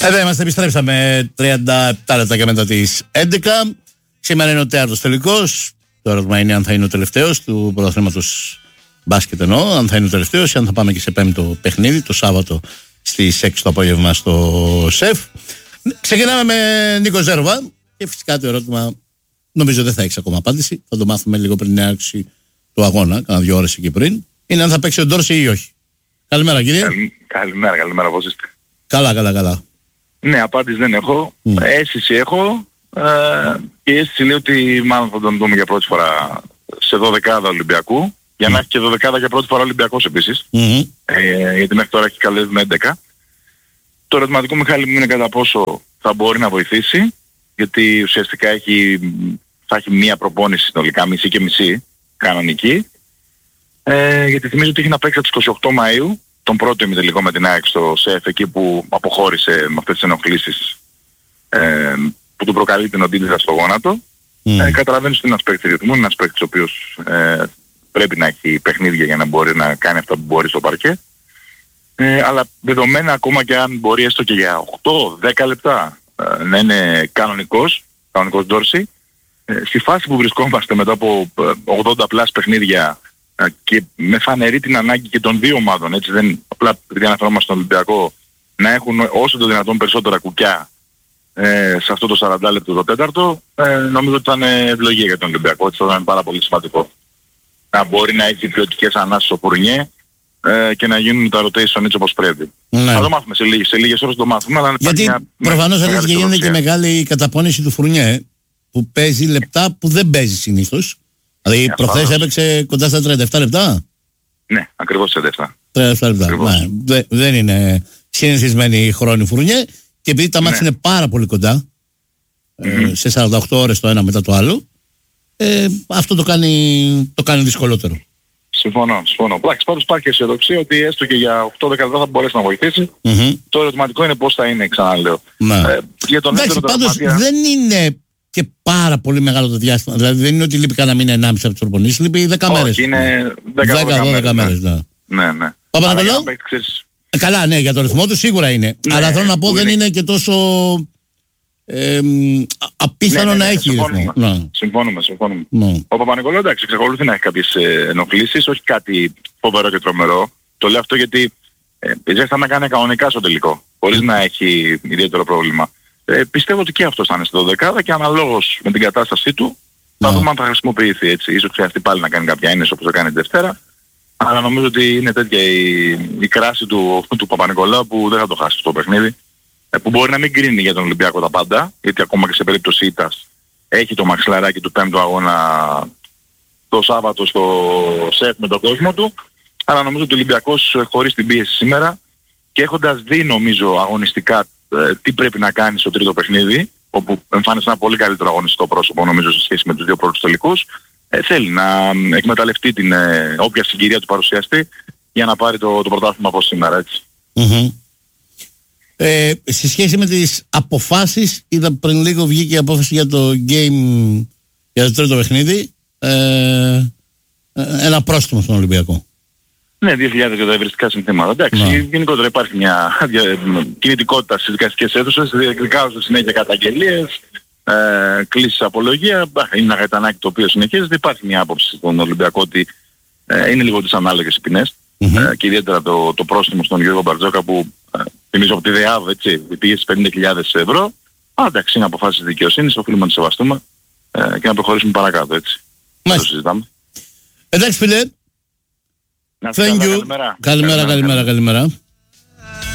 Εδώ είμαστε, επιστρέψαμε 37 λεπτά και μετά τις 11. Σήμερα είναι ο τέταρτος τελικός. Το ερώτημα είναι αν θα είναι ο τελευταίος του πρωταθλήματος μπάσκετ, εννοώ. Αν θα είναι ο τελευταίος ή αν θα πάμε και σε πέμπτο παιχνίδι το Σάββατο στις 6 το απόγευμα στο ΣΕΦ. Ξεκινάμε με Νίκο Ζέροβα και φυσικά το ερώτημα νομίζω δεν θα έχει ακόμα απάντηση. Θα το μάθουμε λίγο πριν την έναρξη του αγώνα, κάνα 2 ώρες εκεί πριν. Είναι αν θα παίξει ο Ντόρση ή όχι. Καλημέρα, κύριε. Καλημέρα, πώς είστε? Καλά. Ναι, απάντηση δεν έχω. Αίσθηση έχω. Και η αίσθηση λέει ότι μάλλον θα τον δούμε για πρώτη φορά σε 12 Ολυμπιακού. Για να έχει και 12 για πρώτη φορά Ολυμπιακός επίσης. Γιατί μέχρι τώρα έχει καλέσει με 11. Το ερωτηματικό, Μιχάλη, μου είναι κατά πόσο θα μπορεί να βοηθήσει. Γιατί ουσιαστικά θα έχει μία προπόνηση συνολικά, μισή και μισή κανονική. Γιατί θυμίζω ότι έχει να παίξει από τις 28 Μαΐου τον πρώτο ημιτελικό με την ΑΕΚ στο ΣΕΦ, εκεί που αποχώρησε με αυτές τις ενοχλήσεις που του προκαλεί την οντίτιδα στο γόνατο. Καταλαβαίνεις ότι είναι ένας παίκτης ρυθμού, είναι ένας παίκτης ο οποίος πρέπει να έχει παιχνίδια για να μπορεί να κάνει αυτά που μπορεί στο παρκέ. Αλλά δεδομένα ακόμα και αν μπορεί έστω και για 8-10 λεπτά να είναι κανονικός Ντόρση, στη φάση που βρισκόμαστε μετά από 80 πλάς παιχνίδια και με φανερή την ανάγκη και των δύο ομάδων, έτσι, δεν απλά επειδή αναφερόμαστε στον Ολυμπιακό, να έχουν όσο το δυνατόν περισσότερα κουκιά σε αυτό το 40 λεπτό το τέταρτο, νομίζω ότι θα είναι ευλογία για τον Ολυμπιακό, έτσι, θα είναι πάρα πολύ σημαντικό. Να μπορεί να έχει ποιοτικές ανάσεις ο Φουρνιέ και να γίνουν τα rotation έτσι όπως πρέπει. Ναι. Θα το μάθουμε σε λίγες ώρες το μάθουμε. Αλλά γιατί προφανώς αρχίζει και γίνεται και μεγάλη καταπώνηση του Φουρνιέ, που παίζει λεπτά που δεν παίζει συνήθως. Δηλαδή προχθές έπαιξε κοντά στα 37 λεπτά. Ναι, ακριβώς 37 λεπτά. Ναι, δεν είναι συνηθισμένη η χρόνη Φουρνιέ και επειδή τα μάτια είναι πάρα πολύ κοντά, σε 48 ώρες το ένα μετά το άλλο, αυτό το κάνει δυσκολότερο. Συμφωνώ. Εντάξει, πάντως υπάρχει αισιοδοξία ότι έστω και για 8-10 λεπτά θα μπορέσει να βοηθήσει. Το ερωτηματικό είναι πώς θα είναι, ξαναλέω. Για τον εντάξει, πάντως δεν είναι και πάρα πολύ μεγάλο το διάστημα. Δηλαδή δεν είναι ότι λείπει κανένα μήνα 1,5 από τις προπονήσεις, λείπει 10 μέρες. Όχι, είναι 10-12 μέρες. Ναι. Παπα-Νικολάου. Καλά, ναι, για το ρυθμό του σίγουρα είναι. Αλλά θέλω να πω δεν είναι και τόσο απίθανο να έχει ρυθμό. Συμφώνουμε. Ο Παπα-Νικολάου, εντάξει, εξακολουθεί να έχει κάποιες ενοχλήσεις, όχι κάτι φοβερό και τρομερό. Το λέω αυτό γιατί θα να κάνει κανονικά στο τελικό, χωρίς να έχει ιδιαίτερο πρόβλημα. Πιστεύω ότι και αυτός θα είναι στο 12 και αναλόγως με την κατάστασή του θα δούμε αν θα χρησιμοποιηθεί, έτσι. Ίσως χρειαστεί πάλι να κάνει κάποια ένεση όπως έκανε τη Δευτέρα. Αλλά νομίζω ότι είναι τέτοια η κράση του Παπα-Νικολάου που δεν θα το χάσει το παιχνίδι. Που μπορεί να μην κρίνει για τον Ολυμπιακό τα πάντα, γιατί ακόμα και σε περίπτωση ήττας έχει το μαξιλαράκι του 5ου αγώνα το Σάββατο στο ΣΕΦ με τον κόσμο του. Αλλά νομίζω ότι ο Ολυμπιακός χωρίς την πίεση σήμερα και έχοντας δει νομίζω αγωνιστικά τι πρέπει να κάνει στο τρίτο παιχνίδι, όπου εμφάνισε ένα πολύ καλύτερο αγωνιστικό πρόσωπο νομίζω σε σχέση με τους δύο πρώτους τελικούς, θέλει να εκμεταλλευτεί την όποια συγκυρία του παρουσιαστεί για να πάρει το πρωτάθλημα από σήμερα, έτσι. Σε σχέση με τις αποφάσεις, είδα πριν λίγο βγήκε η απόφαση για το game, για το τρίτο παιχνίδι, ένα πρόστιμο στον Ολυμπιακό. Ναι, 2.000 για τα ευρυστικά συνθήματα. Εντάξει, γενικότερα υπάρχει μια κινητικότητα στις δικαστικές αίθουσες, διεκδικάζονται συνέχεια καταγγελίες, κλήσεις απολογία. Είναι ένα γαϊτανάκι το οποίο συνεχίζεται. Υπάρχει μια άποψη στον Ολυμπιακό ότι είναι λίγο δυσανάλογες οι ποινές και ιδιαίτερα το πρόστιμο στον Γιώργο Μπαρτζόκα που θυμίζω από τη ΔΕΑΒ, έτσι, πήγε στις 50.000 ευρώ. Εντάξει, είναι αποφάσεις δικαιοσύνης, οφείλουμε να τις σεβαστούμε και να προχωρήσουμε παρακάτω, έτσι. Δεν το συζητάμε. Εντάξει, φίλε. Thank you. Καλημέρα.